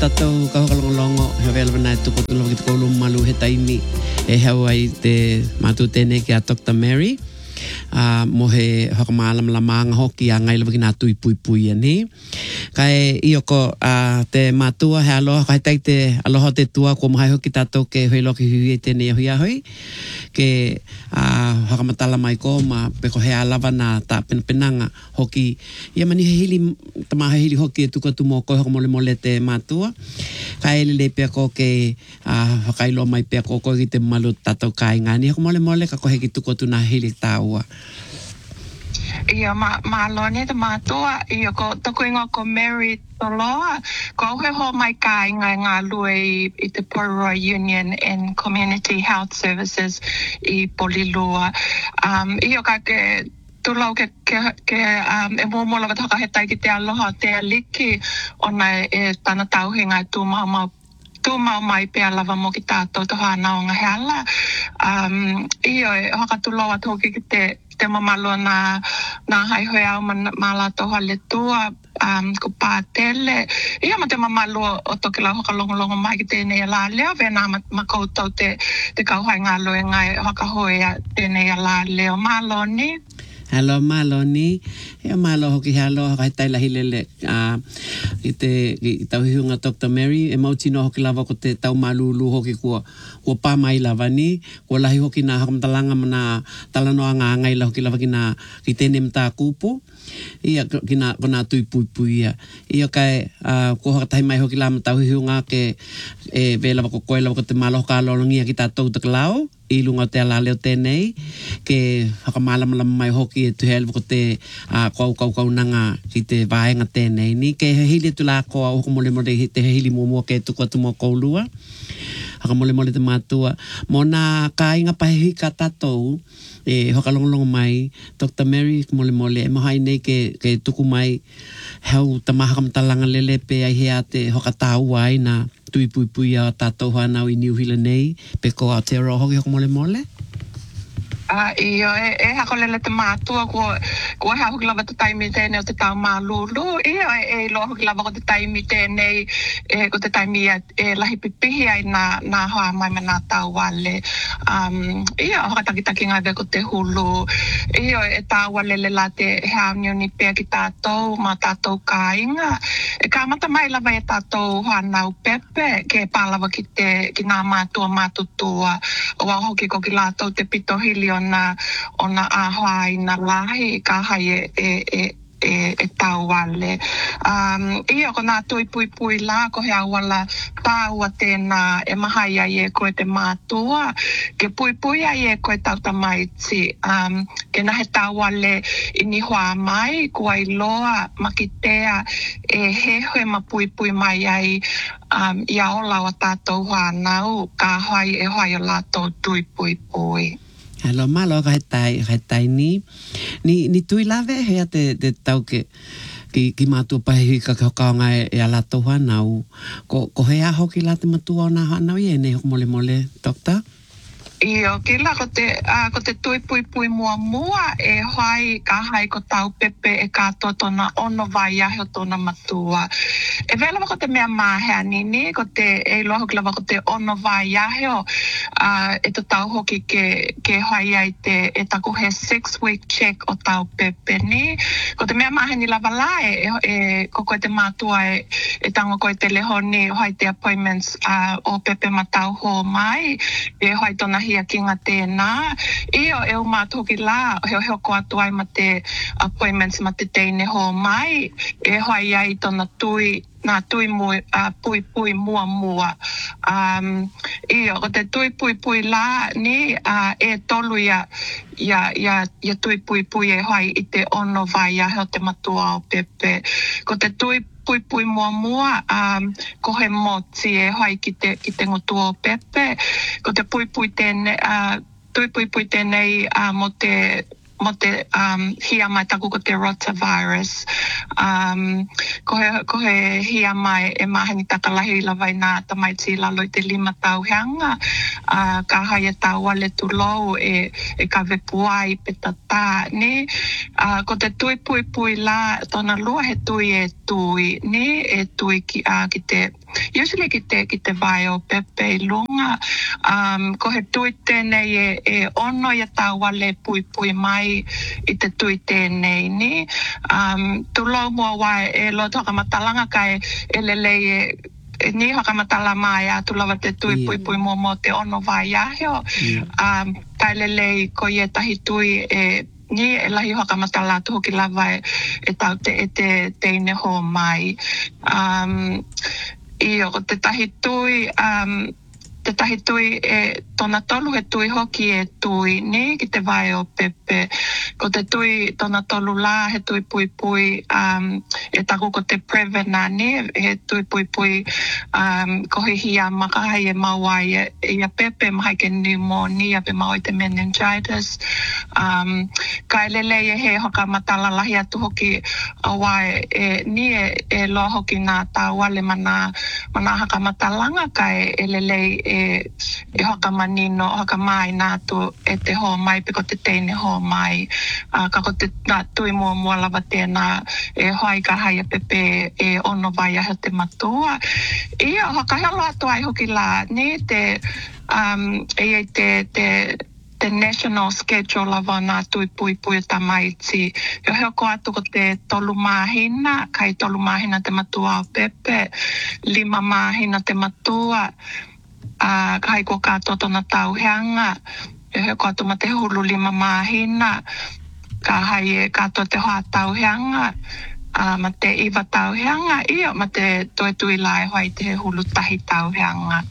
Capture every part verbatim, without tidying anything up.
tatou kahokalongolongo he vela na tuko tulo ki ko malu he taimi e Hawaii te matu tene ki a Doctor Mary a uh, mo he hokamala lamanga hoki a ngai lawaki na tui pui pui ani kai ioko a uh, te matua he aloha kai tai te aloha te tua ko mai hoki tato ke hoi loki hui te ne hui ahoi ke a uh, hokamatala mai ko ma pe ko he alava na ta pen penanga hoki ia mani he hili tama he hili hoki e tuka tu mo ko hokamole mole te matua kai le pe ko ke a uh, hokai lo mai pe ko ko ki te malu tato kai ngani hokamole mole ka ko he ki tuka tu na hili tau Ia ma ma lone te matua ia ko toko inga ko Mary Toloa ko he ho mai kai ngai ngā lue i te Pororoa Union and Community Health Services i Polilua um ia ka ke tulau ke ke ke um e mo mo la taka he tai ki te aloha te aliki ona e tana tau he ngai tu ma ma tu mau mai pe lava mo ki tātou to hana o ngā hala um ia e haka tulau atu ki te te mamalo na na hai hoi au mala to hale tua um ko patele ia ma te mamalo o to ki la hoka longo longo mai ki te nei la leo ve na ma koutou te te kau hai ngā loe ngai hoka hoi te nei la leo malo ni Hello Maloni, e malo hoki halo kai tai la hilele a i te i tau hiunga Doctor Mary e mauti no hoki lava ko te tau malulu hoki ko ko pa mai lava ni ko lahi hoki na hakamtalanga mana talano anga ngai la hoki lava kina ki tene mta kupu ia kina kona tui pui pui ia ia kai a ko hakai mai hoki lama tau hiunga ke e vela ko ko lava ko te malo ka lo ngia ki ta tau te klau i lunga te ala leo tēnei, ke hakamala mai hoki e tuhel ko te uh, kau kau kau nanga ki te vaenga tēnei ni, ke he hili tu la koa o mole mole te he hili mua ke tuko tu mo koulua, hakamole mole te matua, mona ka inga pahi ka tatou, e hokalongolongo mai, Doctor Mary mole mole, e mahai nei ke, ke tuku mai, hau tamaha kamtalanga lele pe ai hea te hokatau ai na, tui pui pui a tātou hanau i New Zealand nei, pe ko Aotearoa hoki hoko mole mole? Ah, iyo, e, e hako lele te mātua, ko, ko he hoki lava te taimi tēnei o te tau mālulu, iyo, e, e lo hoki lava ko te taimi tēnei, e, ko te taimi e lahi pipihi ai nā, nā hoa mai me nā tau wale. Um, iyo, hoka takitaki ngai ve ko te hulu, iyo, e tau wale le la te hea niuni pia ki tātou, ma tātou kāinga, e ka mata mai lava e tātou hanau pepe, ke pālava ki te, ki nā mātua mātutua, o wau hoki ko ki lātou te pito hili o na ona ahoa i na lahi ka hai e e e e, e tau wale. Um, ia ko nā tui pui pui la ko he awala tāua tēnā e mahai ai e koe te mātua ke pui pui ai e koe tau tamaiti. Um, ke nahe tau wale i ni hoa mai kua i loa makitea e he hoe ma pui pui mai ai um, i aola o tātou whanau ka hai e hai o lātou tui pui pui. Hello, malo ka hetai, hetai ni. Ni, ni tui lave hea te, te tau ke ki, ki mātua pahi ka kaunga e, e ala tau hanau. Ko, ko hea hoki la te matua o nā hanau i e nei hoko mole mole, Doctor? Iyo, kila ko te, uh, ko te tui pui pui mua mua e hai ka hai ko tau pepe e kātoa tona ono vai ahe o tona matua. E vela ko te mea mahea nini, ko te e loa hoki lava ko te ono vai ahe o uh, e to tau hoki ke, ke hai ai te e taku he six week check o tau pepe ni. Ko te mea mahea ni lava la e, e ko koe te matua e, e tango koe te leho ni hai te appointments uh, o pepe matau ho mai, e hai tona hia kinga tēnā. Iyo e o mātoki la, heo heo ko atu ai ma te appointments ma te teine ho mai, e hoi ai tona tui, nā tui mui, uh, pui pui mua mua. Um, iyo, ko te tui pui pui la ni, uh, e tolu ia, ia, ia, ia tui pui pui e hoi i te ono vai a heo te matua o pepe. Ko te tui pui pui mua mua, um, ko he moti e hoi ki te, ki te ngotua o pepe. Ko te pui pui tēnei, uh, tui pui pui tēnei uh, mo te mo te um, hia mai taku ko te rotavirus. Um, ko, he, ko he hia mai e mahani takalahi lawai nā tamai ti lalo i te lima tau heanga. Uh, ka haia tau ale tu lou e, e ka vepuai pe tata. Ne? Uh, ko te tui pui pui la, tona lua he tui e tui. Ne? E tui ki, uh, ki te, usually ki te, ki te vai o pepe lunga. Um, ko he tui tēnei e, e ono ia tau ale pui pui mai i te tui tēnei ni. Um, tu lau mua wai e lo toka matalanga kai e lelei e e ni haka matala mai a tu lava te tui pui pui mo mo te ono vai aheo. Yeah. Um, kai lelei ko ie tahi tui e ni e lahi haka matala tu hoki lava e, e tau te e te teine ho mai. Um, Io, te tahi tui, um, te tahi tui e tona tolu he tui hoki e tui ni ki te vai o pepe. Ko te tui tona tolu la he tui pui pui um, e taku ko te prevena ni he tui pui pui um, ko he hia makahai e mawai e, e ia pepe mahai ke pneumonia pe mawai te meningitis. Um, kai lele e he hoka matala lahi atu hoki awai e ni e, e loa hoki nā tāwale mana, mana haka matalanga kai e lele e, e hoka manino, hoka mai nātu e te ho mai pe ko te teine ho mai. Uh, ka ko te nā tui mua mua lava tēnā e hoai ka haia pepe e ono vai ahe te matua. Ia hoka helo atu ai hoki la ni te, um, e te, te te national schedule lava nā tui pui pui tamaiti. Yo heo ko atu ko te tolu mahina, kai tolu mahina te matua o pepe, lima mahina te matua, uh, kai ko kato tona tau heanga, yo heo ko atu ma te hulu lima mahina, ka hai e kato te hoa tau heanga, uh, ma te iwa tau heanga, ia ma te toi tui lai hoi te hulu tahi tau heanga.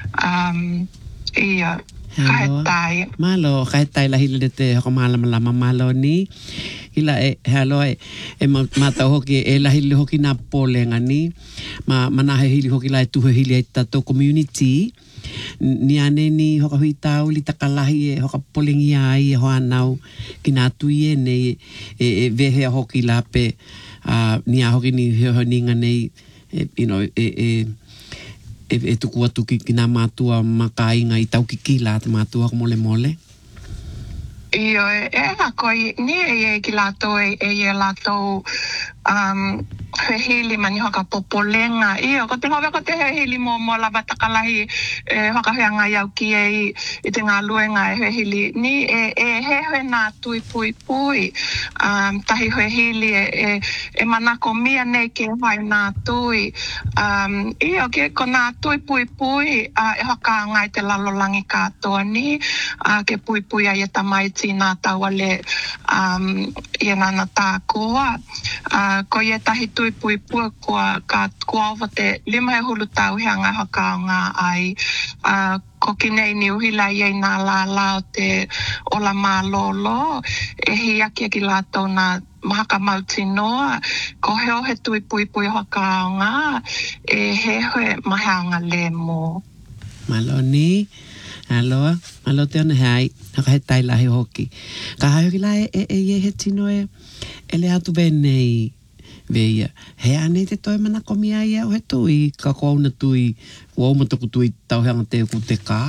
Um, ia. Kahetai. Malo, kahetai la hile te hoko malama lama malo ni. Hila e, halo e, e mata hoki e la hile hoki nā polenga ni. Ma, mana he hili hoki la e tuhe hili e tato community. Ni ane ni hoka hui tau li takalahi e hoka polengi ai e hoa nau ki nā tui e nei e, e vehe hoki la pe uh, ni a hoki ni heo ninga nei e, you know, e, e e, e tuku atu ki, ki nā mātua makainga i tau ki ki la te mātua ko mole mole? Io, e, e hakoi, ni e e ki lātou e e e lātou um, he hili mani hoka popolenga. Io, ko te hawe ko te he hili mo mo lava takalahi e hoka heanga iau ki e i, i te ngā luenga e he hili. Ni e, e he he nā tui pui pui. Um, tahi he hili e, e, e manako mia nei ke vai nā tui. Um, io, ke ko nā tui pui pui uh, e hoka ngai te lalolangi katoa ni. Uh, ke pui pui ai e tamaiti nā tawale um, i e nana tā koa. Uh, ko ie tahi tui pui pui kua ka kua ova te lima e hulu tau heanga haka o ngā ai. Uh, ko kinei ni uhila i ei nā la la o te ola mā lolo. E hi aki aki lātou nā mahaka mauti noa. Ko heo he tui pui pui haka o ngā. E he he mahanga le mo. Maloni. Aloha. Alo te ona hei. Haka he tai lahi hoki. Ka hai hoki la e e e he tino e e le atu venei. Veia, he ane te toi mana komi ai au he tui, ka kou na tui, wau mataku tui tau heanga te ku te kā?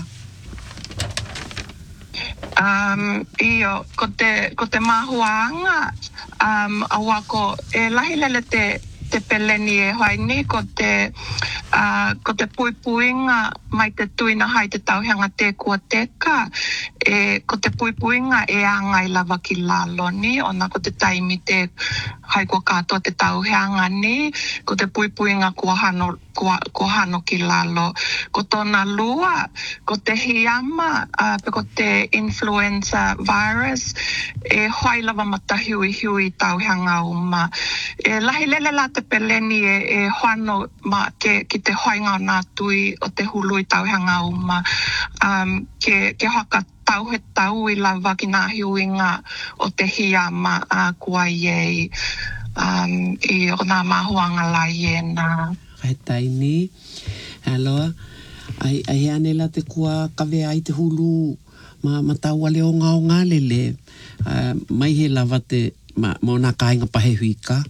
Um, io, ko te, ko te mahuanga, um, awa ko e lahi lele te, te peleni e hoai ni, ko te, uh, ko te pui puinga mai te tuina hai te tau heanga te kua teka, e, ko te pui puinga e angai lava ki lalo ni, ona ko te taimi te hai kua katoa te tau heanga ni, ko te pui puinga kua hano, kua, kua hano ki lalo. Ko tona lua, ko te hiama, uh, pe ko te influenza virus, e hoai lava mata hui hui tau heanga uma. E lahi lele la te peleni e, e hoano ma ke, ki te hoai ngau nā tui o te hului tau heanga uma. Um, ke, ke haka tau he tau i lava ki nā hiuinga o te hiama a uh, kua iei. Um, I o nā mahuanga la iena. Kai taini. Aloha. Ai, ai ane la te kua kawe ai te hulu ma, ma tau ale o ngā o ngā lele. Uh, mai he lava te, ma, mo nā kāinga pahe huika.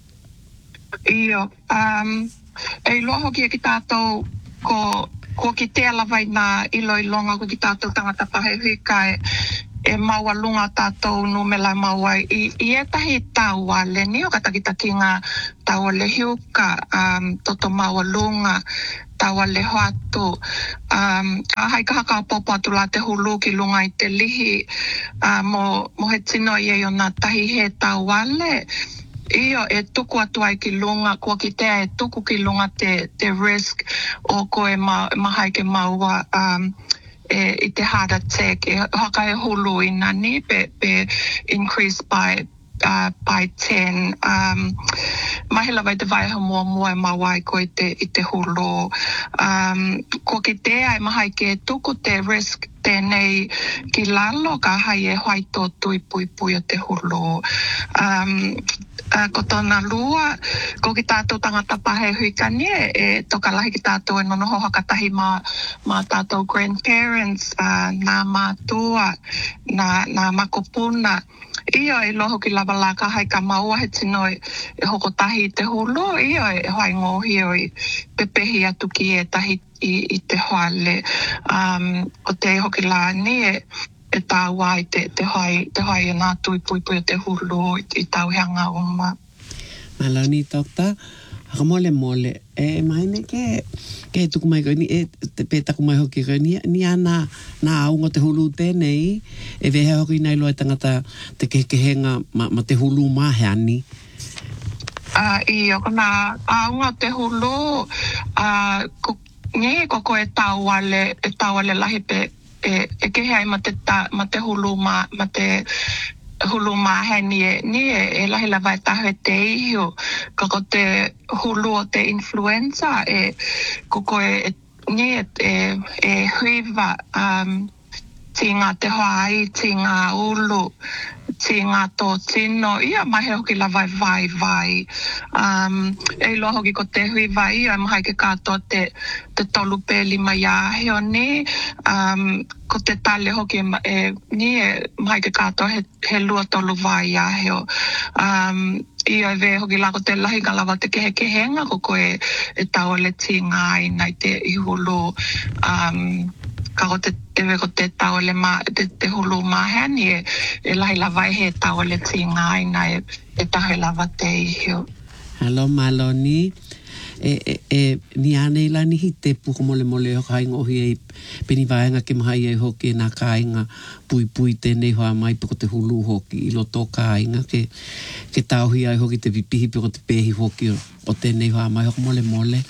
Iyo, um, e loa hoki e ki tātou ko, ko ki te alawai nā ilo i longa ko ki tātou tangata pahe huika e, e maua lunga tātou no me lai maua i, i e tahi tau ale ni o katakita ki ngā tau ale hiuka um, toto maua lunga tau ale hoatu um, a hai kaha ka popo atu la te hulu ki lunga i te lihi uh, mo, mo he tino i e o nā tahi he tau ale Iyo e tuku atu ai ki lunga, kua ki tea e tuku ki lunga te, te risk o koe ma, mahai ke maua um, e, i te heart attack. E haka e hulu i nani pe, pe increase by uh, by ten. Um, mahila vai te vai ha mua mua e maua i koe te, i te hulu. Um, kua ki tea e mahai ke tuku te risk tēnei ki lalo ka hai e hoaito tui pui pui o te hulu. Um, Uh, ko tōna lua, ko ki tātou tangata pahe huikani e, e toka lahi ki tātou e nonoho hakatahi mā, mā tātou grandparents, uh, nā mātua, nā, nā makopuna. Iyo e loho ki lava la ka hai ka maua he tino e, e hokotahi i te hulu, iyo e hoai ngohi o i pepehi atu ki e tahi i, i te hoale. Um, o te hoki la ni e e tā wai te, te hai te hai e nā tui pui pui o te hulu i, i tau heanga o ma. Malani tokta, haka mole mole, e mai me ke, ke tuku mai koe ni, e te pētaku mai hoki koe ni, ni a nā, nā aunga te hulu tēnei, e wehe hoki nei loa tangata te kekehenga ma, ma te hulu mahe ani. Uh, I o kana aunga te hulu, uh, ko, nge ko koe tau wale, e tau wale lahi pe, e, e ke hei ma te, ta, ma te hulu ma, ma te hulu ma he ni e, ni e, e lahi la vai tahe te iho, ka ko te hulu o te influenza, e koko e, ni e, e, e huiva, um, ti ngā te hoai, ti ngā ulu, ti ngā tō tino, ia mahe hoki la vai vai vai. Um, e loa hoki ko te hui vai, ia mahai ke kātoa te, te tolu pēli mai aheo ni, um, ko te tale hoki e, ni e mahai ke kātoa he, he lua tolu vai aheo. Um, ia e hoki la ko te lahi ka lava te kehe kehenga, ko koe e tau le ti ngāi nai te ihulu, um, ka ko te tewe ko te tau le ma, te, te hulu mahani e, e lahi lava he tau le ti ngai na e, e tahe lava te ihio. Halo maloni, e, e, e ni anei la ni hi te puko mole mole o kai ngohi e peni vaenga ke mahai e hoki e nā kāinga pui pui tēnei hoa mai piko te hulu hoki i loto kāinga ke, ke tauhi ai hoki te vipihi piko te pehi hoki o, o tēnei hoa mai hoki mole mole.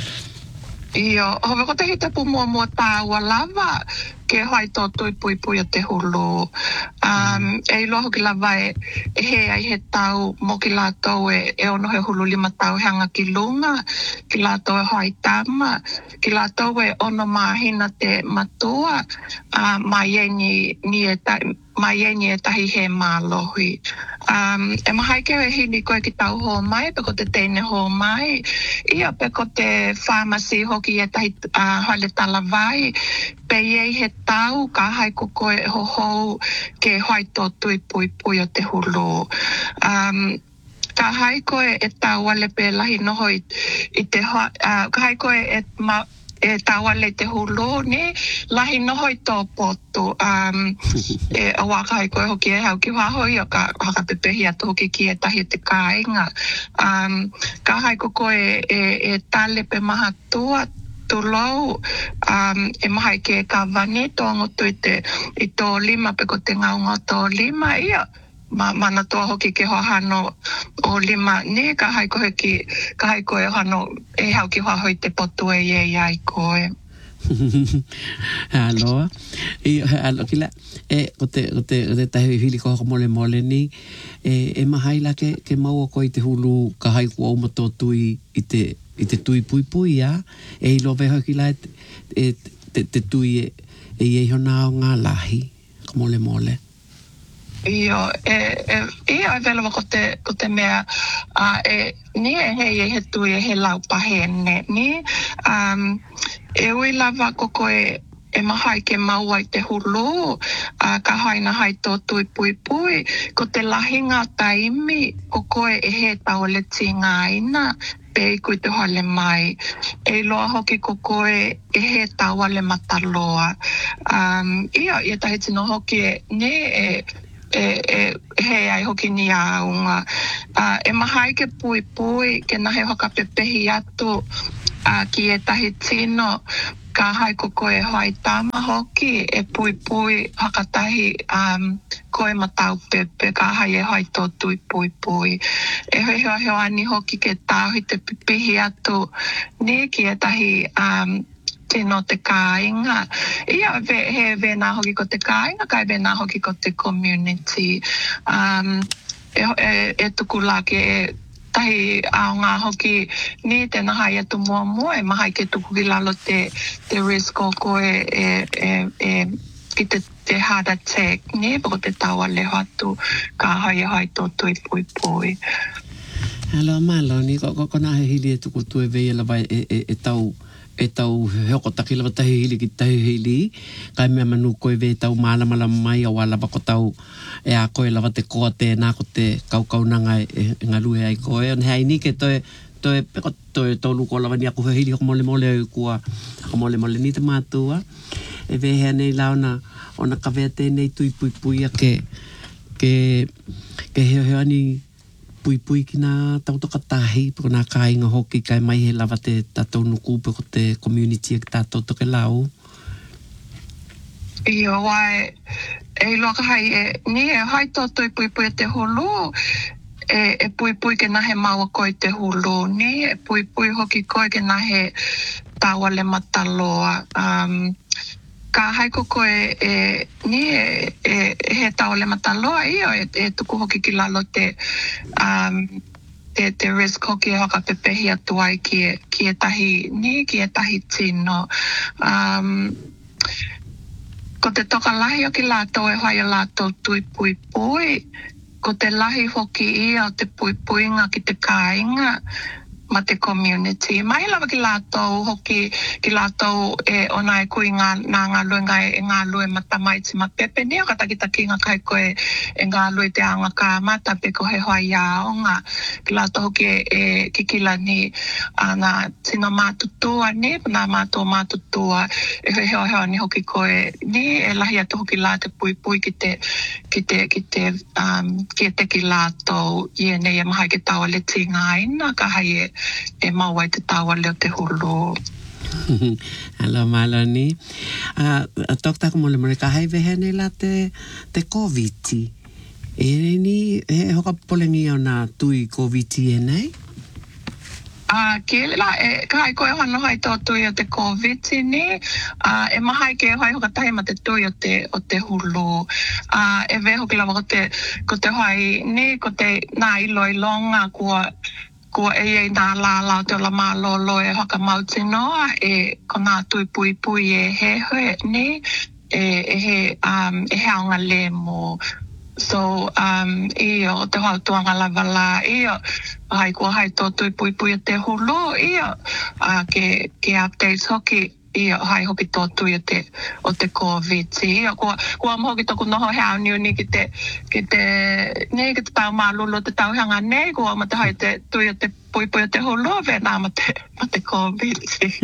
Iyo, hove ko te hita pu mua mua tāua lava ke hoi tō tui pui pui o te hulu. Um, e ilo hoki lava e, e he ai he tau mo ki lātou e, e ono he hulu lima tau hanga ki lunga, ki lātou e hoi tama, ki lātou e ono mahina te matua, uh, mai e ni, ni e ta, mai e ni e tahi he mālohi. Um, e mahai ke e hini koe ki tau ho mai, peko te teine ho mai, ia peko te pharmacy hoki e tahi uh, hale tala vai, pe iei he tau ka hai ko koe e ho ho ke hoi tō tui pui pui o te hulu. Um, ka hai koe e tau ale pe lahi noho i, i te hoa, uh, ka hai koe e ma, e tawale te hulu ni lahi noho i tō potu um, e awaka hai koe hoki e hau ki wahoi o ka haka pepehi atu hoki ki e tahi te kāinga um, ka hai ko koe e, e tale pe maha tua tulou um, e mahai ke ka vani tō ngotu i te i tō lima pe ko te ngaunga tō lima ia ma mana toa hoki ke hohano o lima ni ka hai koe ki ka hai koe hano e hau ki hoa hoi te potu e e ai koe. Aloha. I alo kila e o te o te o te tahi hili ko mole mole ni e e mahai la ke ke mau ko i te hulu ka hai ko o mato tui i te i te tui pui pui ya e i lo ve hoki la e te te tui e e e hona o ngā lahi ko mole mole. Iyo, e, e, iyo e vela ko te, ko te mea, uh, e, ni e hei e he tui e he lau pahene, ni, um, e ui lava ko koe e mahai ke maua i te hulu, uh, ka haina hai tō tui pui pui, ko te lahinga taimi, ko koe e he tau le tinga ina, pe i kui te hale mai. E loa hoki ko koe e he taua le mataloa. Um, ia, ia tahi tino hoki e ne e, e, e he ai hoki ni aunga. Uh, e mahai ke pui pui, ke nahe hoka pepehi atu, uh, ki e tahi tino, ka hai ko koe hoi tama hoki, e pui pui hakatahi um, koe matau pepe, ka hai e hoi tō tui pui pui. E hoi hoi hoi ani hoki ke tāhi te pipihi atu, ne ki e tahi um, tino te kāinga. Ia ve, he vena hoki ko te kāinga, kai vena hoki ko te community. Um, e, e, e tuku la ke e tahi aonga hoki ni te nahai atu mua mua, e mahai ke tuku ki lalo te, te risk o koe e, e, e ki te, te heart attack, ni pako te taua leho atu ka hai e hai tō tui pui pui. Alo malo ni ko ko na hili tu ko tu e ve la vai e e e tau e tau hoko taki lava tahi hili ki tahi hili kai mea manu koe ve tau mala mala mai a wala bako tau e a koe lava te koa tēnā ko te kau kau nanga e, e ngaluhe ai koe on hei ni ke toe toe peko toe tau luko lava ni aku he hili hoko mole mole au kua hoko mole mole ni te mātua e ve hea nei lau na ona kawea tēnei tui pui pui a ke ke ke heo heo ani pui pui ki nā tautoka tahi, piko nā kāinga hoki kai mai he lava te tātou nuku, piko te community ki tātou toke lau. Ia wai, e loka hai e, ni e hai tō tui pui pui te hulu, e, e pui pui ke nahe maua koe te hulu, ni e pui pui hoki koe ke nahe taua le mataloa. Um, ka hai ko koe e, ni e, e, e he tau le mataloa ia e, e tuku hoki ki lalo te, um, te, te risk hoki e hoka pepehi atu ai ki e, ki e tahi, ni ki e tahi tino. Um, ko te toka lahi o ki lātou e hoi o lātou tui pui pui, ko te lahi hoki ia o te pui pui nga ki te kāinga, ma te community. Mai lava ki lātou hoki, ki lātou e ona e kui ngā, nā ngā lue ngā e ngā lue matamai ti ma pepe ni o katakitaki ngā kai koe e ngā lue te anga kā mata pe ko he hoa ia o ngā. Ki lātou hoki e, e kikila ni a ngā tino mātutua ni, nā mātua mātutua e he heo heo ni hoki koe ni e lahi atu hoki lā te pui pui ki te, ki te, ki te, um, ki e te ki lātou i e nei e mahai ke taua le ti ngā ina ka hai e e mawai te tawa leo te hulu. Alo malo ni. Uh, tok tako mole mole ka hai vehe nei la te, te COVID. E ni he hoka polengi o na tui COVID e nei? Uh, ke la, e, ka hai koe hano hai tō tui o te COVID ni, uh, e mahai ke hai hoka tahi ma te tui o te, o te hulu. Uh, e ve hoki lava ko te, ko te hai ni, ko te nā ilo ilonga kua ko e e nā lālau te ola mālolo e hoka mauti noa e ko nā tui pui pui e he hoe ni e, e he um, e he aunga le mo. So um, iyo te hau tuanga lava la iyo hai kua hai tō tui pui pui e te hulu iyo uh, ke, ke updates hoki ia hai hoki tō tui o te, o te COVID. Ia, kua, kua mo hoki tōku noho hea niu ni ki te, ki te, ne ki te tau mālolo te tau hanga ne, kua ma te hai te tui o te pui pui o te holo, ve nā ma te, ma te COVID.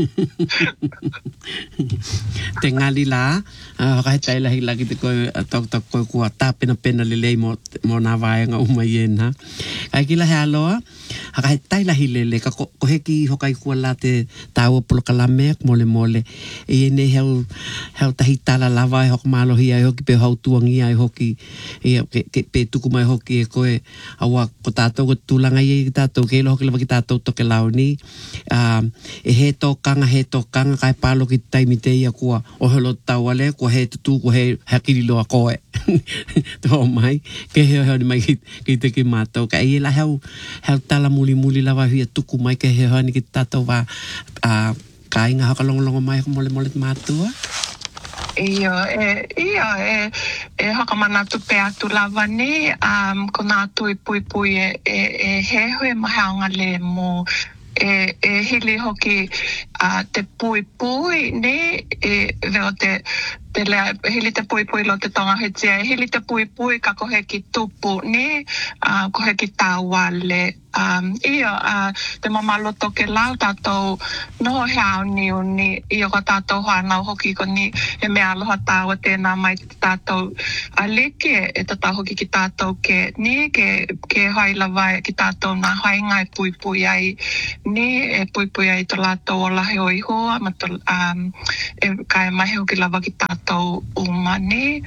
Te ngali la, uh, kai tai lahi laki te koe, tok tok koe kua tāpena pena lelei mo, mo nā vāenga uma iena. Kai ki la hea loa, kai tai lahi lele, ka ko, ko heki hokai kua la te tāua polokalameak mole mole, e ne heu, heu tahi tala lava e hoka mālohi ai hoki, pe hau tuangi ai hoki, e, ke, ke, pe tuku mai hoki e koe, awa ko tātou ko tūlanga i e tātou, ke ilo hoki lava ki tātou toke lau ni, uh, e he tōkanga, he tōkanga, kai pālo ki taimi te ia kua o helo tauale, kua he tutu, kua he hakiri loa koe. Tō mai, ke heo heo ni mai ki, ki te ki mātou, ka i e la heo, heo tala muli muli lava hui a tuku mai, ke heo heo ni ki tātou wā, uh, ka inga haka longo longo mai, mole mole mātua. Ia, e, ia, e, e haka mana tu pe atu lava ni, um, ko nā tui pui pui e, e, e he hui mahaonga le mo, e, e hili hoki uh, te pui pui ne e veo te te lea hili te pui pui lo te tonga hetia e hili te pui pui ka kohe ki tupu ne uh, kohe ki tāwale um, ia uh, te mamalo toke lau tātou noho hea ni uni ia ko tātou hana hoki ko ni e mea aloha tāua tēnā mai tātou a leke e tata hoki ki tātou ke ni ke, ke haila vai ki tātou nā hainga e pui pui ai ni e pui pui ai to lātou o lahe o ihoa ma to um, e kai mahi hoki lava ki tātou umane.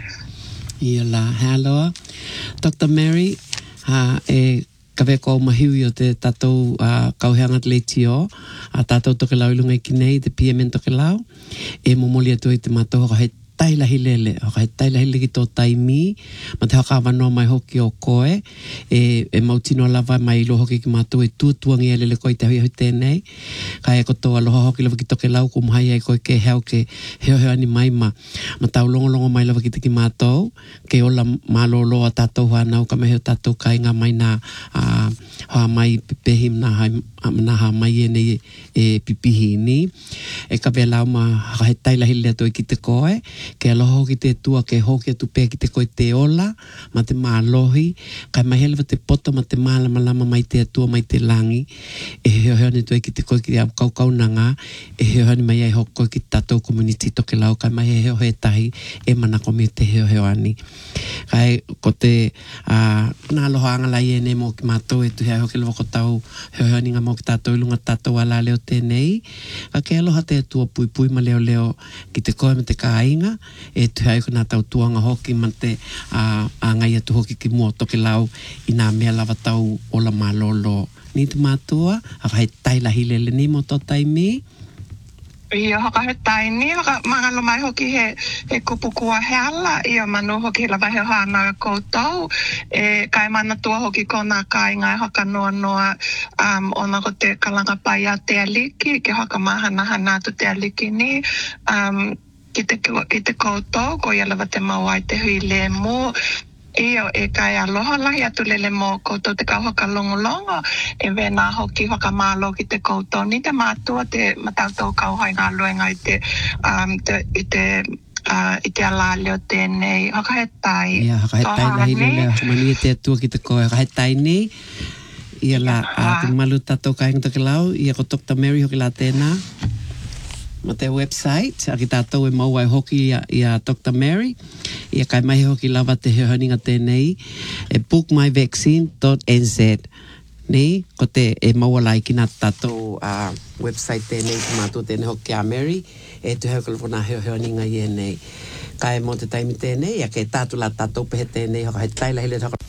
Ia la, hello. Doctor Mary, ha, e kawe ko mahiwi o te tātou uh, kauheanga te leiti o, a tātou toke lau ilunga i kinei, te P M N toke lau, e momoli atu i te mātou haka he tailahi lele, haka he tailahi leki tō taimi, ma te haka wanoa mai hoki o koe, e, e mautino lava mai ilo hoki ki mātou e tuatuangi e lele koe te hui hui tēnei, ka e kotoa aloha hoki lava ki toke lau, ko mahai ai koe ke heo ke heo heo ani mai ma, ma tau longo longo mai lava ki te ki mātou, ke ola malo loa tātou whanau, ka meheo tātou ka inga mai nā, uh, hoa mai pepehim nā hai, nā ha mai e nei e pipihi ni, e ka vea lau ma haka he tailahi lea toi ki te koe, ke aloha hoki te tua ke hoki atu pē ki te koe te ola, ma te mālohi, kai mai helewa te poto ma te mālama lama mai te atua mai te langi, e heo heo ni toi ki te koe ki te am kau kau nanga, e heo heo ni mai ai hoko koe ki tātou community toke lau, kai mai he heo he tahi, e mana komi te heo heo ani. Kai ko te, uh, nā aloha angalai e ne mo ki mātou e tu hea hoki lewa ko tau heo heo ni ngā mo ki tātou ilunga tātou ala leo tēnei, ka ke aloha te atua pui pui ma leo leo ki te koe me te kāinga, e tu hea ko nā tau tuanga hoki man te uh, ngai atu hoki ki mua toke lau i nā mea lava tau ola malolo. Ni te mātua, haka he tailahi lele ni mo tō taimi. Ia haka he taini, haka mangalo mai hoki he, he kupukua he ala, ia manu hoki lava he hana e koutou, e kai mana tua hoki ko nā kāinga e haka noa noa um, ona ko te kalanga pai a te aliki, ke haka mahana hana tu te aliki ni, um, ki te, ki te koutou, ko ia lava te mawai te hui le mo, ia e kai aloha lahi atu lele mo koutou te kau haka longo longo, e vena hoki haka mālo ki te koutou, ni te mātua te matautou kau hai ngā luenga i te, um, te, i te, uh, i te ala leo tēnei, haka he tai. Ia, haka he tai lahi lele, mani e te atua ki te koe, haka he tai ni, ia la, a te malu tātou kāinga toke lau, ia ko Doctor Mary hoki la tēnā, ma te website, a ki tātou e mau ai hoki ia, ia Doctor Mary, ia kai mai hoki lava te heohaninga tēnei, e book my vaccine dot n z. Nei, ko te e mau alai ki nā tātou uh, website tēnei, ki mātua tēnei hoki a Mary, e tu heo kalapona heohaninga i e nei. Kai mo te taimi tēnei, ia ke tātu la tātou pehe tēnei, hoka he tailahi le